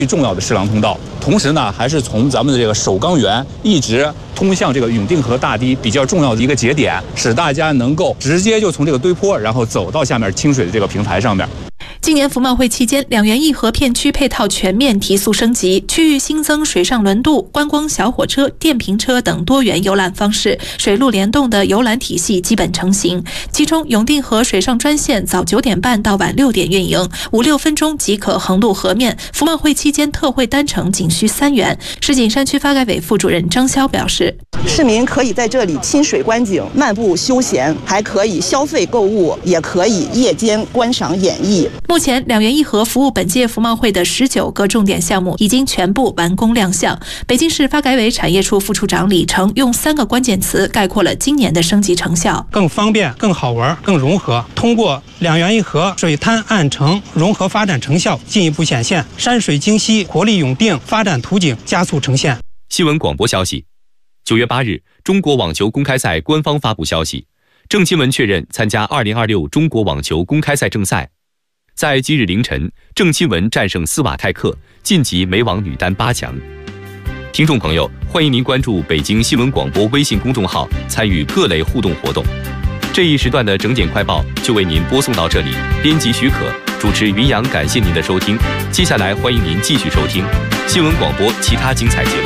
最重要的施琅通道。同时呢，还是从咱们的这个首钢园一直通向这个永定河大堤比较重要的一个节点，使大家能够直接就从这个堆坡，然后走到下面清水的这个平台上面。 今年服贸会期间，两园一河片区配套全面提速升级，区域新增水上轮渡、观光小火车、电瓶车等多元游览方式，水陆联动的游览体系基本成型。其中，永定河水上专线早9点半到晚6点运营，5-6分钟即可横渡河面。服贸会期间特惠单程仅需3元。石景山区发改委副主任张潇表示， 市民可以在这里亲水观景、漫步休闲，还可以消费购物，也可以夜间观赏演艺。 目前，两园一河服务本届服贸会的19个重点项目已经全部完工亮相。北京市发改委产业处副处长李成用3个关键词概括了今年的升级成效： 更方便、更好玩、更融合。通过两园一河水滩岸城融合发展成效进一步显现，山水精溪、活力永定发展图景加速呈现。 新闻广播消息：9月8日，中国网球公开赛官方发布消息，郑钦文确认参加2026中国网球公开赛正赛。在今日凌晨，郑钦文战胜斯瓦泰克，晋级美网女单8强。听众朋友，欢迎您关注北京新闻广播微信公众号，参与各类互动活动。这一时段的整点快报就为您播送到这里，编辑许可，主持云阳，感谢您的收听。接下来欢迎您继续收听新闻广播其他精彩节目。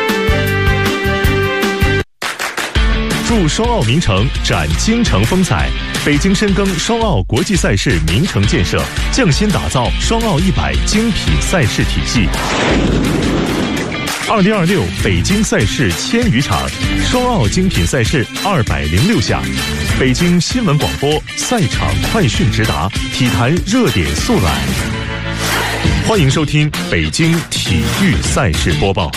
祝双奥名城展京城风采，北京深耕双奥国际赛事名城建设，匠心打造双奥100精品赛事体系。2026北京赛事1000余场，双奥精品赛事206项，北京新闻广播赛场快讯直达，体坛热点速览。欢迎收听北京体育赛事播报。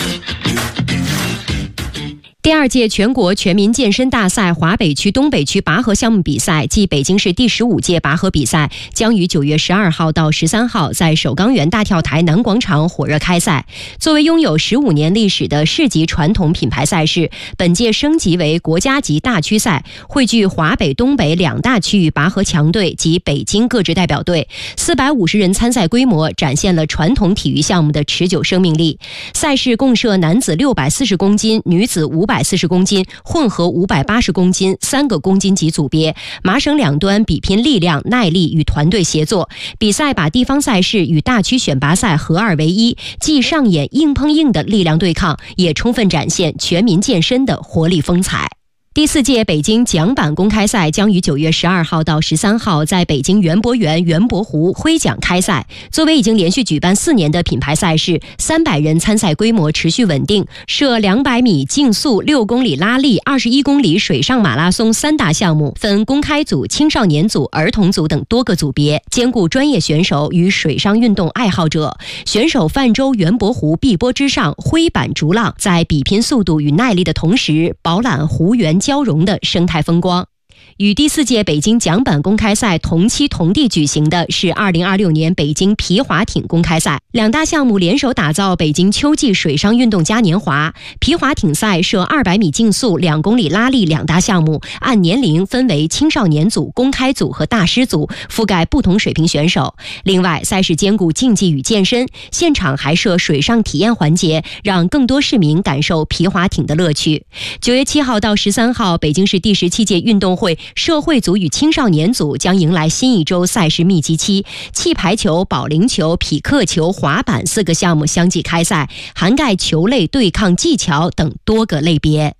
第2届全国全民健身大赛华北区、东北区拔河项目比赛暨北京市第15届拔河比赛将于9月12号到13号在首钢园大跳台南广场火热开赛。作为拥有15年历史的市级传统品牌赛事，本届升级为国家级大区赛，汇聚华北、东北2大区域拔河强队及北京各支代表队，450人参赛规模，展现了传统体育项目的持久生命力。赛事共设男子640公斤、女子540公斤、混合580公斤3个公斤级组别，麻绳两端比拼力量、耐力与团队协作。比赛把地方赛事与大区选拔赛合二为一，既上演硬碰硬的力量对抗，也充分展现全民健身的活力风采。第4届北京桨板公开赛将于9月12号到13号在北京园博园园博湖挥桨开赛。作为已经连续举办4年的品牌赛事，300人参赛规模持续稳定，设200米竞速、6公里拉力、21公里水上马拉松3大项目，分公开组、青少年组、儿童组等多个组别，兼顾专业选手与水上运动爱好者。选手泛舟园博湖碧波之上，挥板逐浪，在比拼速度与耐力的同时，饱览湖园交融的生态风光。与第4届北京桨板公开赛同期同地举行的是2026年北京皮划艇公开赛，2大项目联手打造北京秋季水上运动嘉年华。皮划艇赛设200米竞速、2公里拉力2大项目，按年龄分为青少年组、公开组和大师组，覆盖不同水平选手。另外，赛事兼顾竞技与健身，现场还设水上体验环节，让更多市民感受皮划艇的乐趣。9月7号到13号，北京市第17届运动会社会组与青少年组将迎来新一周赛事密集期，气排球、保龄球、匹克球、滑板4个项目相继开赛，涵盖球类、对抗技巧等多个类别。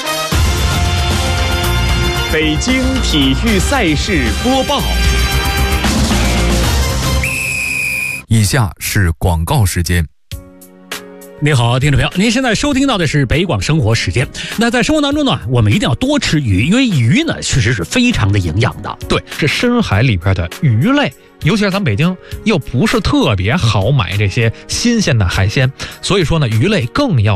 北京体育赛事播报。 以下是广告时间。 您好，听众朋友，您现在收听到的是北广生活时间。那在生活当中呢，我们一定要多吃鱼，因为鱼呢确实是非常的营养的。 对，是深海里边的鱼类，尤其是咱北京又不是特别好买这些新鲜的海鲜，所以说呢，鱼类更要是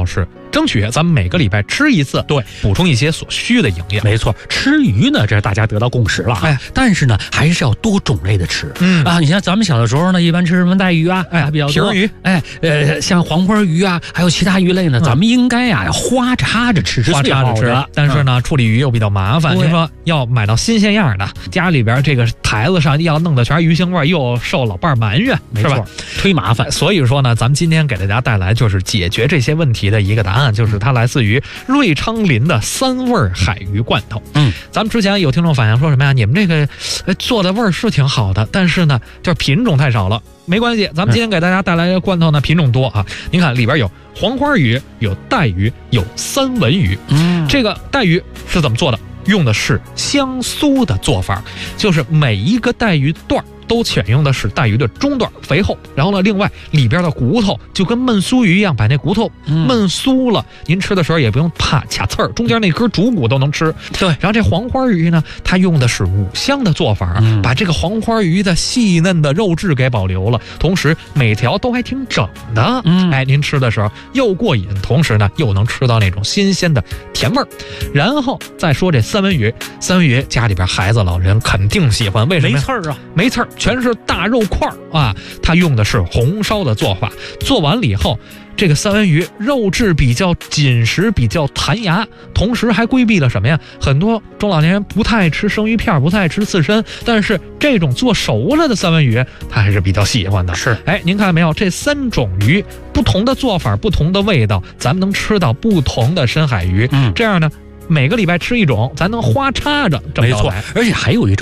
争取咱们每个礼拜吃一次， 对， 补充一些所需的营养。 没错，吃鱼呢，这是大家得到共识了。但是呢，还是要多种类的吃。你像咱们小的时候呢，一般吃什么带鱼啊，还比较多。 皮鱼， 像黄花鱼啊，还有其他鱼类呢，咱们应该呀花插着吃， 花插着吃。但是呢，处理鱼又比较麻烦。您说要买到新鲜样的，家里边这个台子上要弄的全是鱼腥味，又受老伴埋怨，是吧？ 忒麻烦。 所以说呢，咱们今天给大家带来就是解决这些问题的一个答案，就是它来自于瑞昌林的3味海鱼罐头。咱们之前有听众反映说什么呀？你们这个做的味儿是挺好的，但是呢，就是品种太少了。没关系，咱们今天给大家带来的罐头呢，品种多啊。您看里边有黄花鱼，有带鱼，有3文鱼。这个带鱼是怎么做的？用的是香酥的做法，就是每一个带鱼段都选用的是带鱼的中段肥厚，然后呢，另外里边的骨头就跟焖酥鱼一样，把那骨头焖酥了，您吃的时候也不用怕卡刺儿，中间那根主骨都能吃。 对， 然后这黄花鱼呢，它用的是五香的做法，把这个黄花鱼的细嫩的肉质给保留了，同时每条都还挺整的。您吃的时候又过瘾，同时呢又能吃到那种新鲜的甜味儿。然后再说这3文鱼，家里边孩子老人肯定喜欢，为什么？ 没刺儿啊， 没刺儿。全是大肉块啊，它用的是红烧的做法，做完了以后，这个3文鱼肉质比较紧实，比较弹牙，同时还规避了什么呀？很多中老年人不太爱吃生鱼片，不太爱吃刺身，但是这种做熟了的3文鱼，他还是比较喜欢的。 是， 您看没有？这3种鱼不同的做法，不同的味道，咱们能吃到不同的深海鱼。这样呢，每个礼拜吃一种，咱能花插着。 没错，而且还有一种。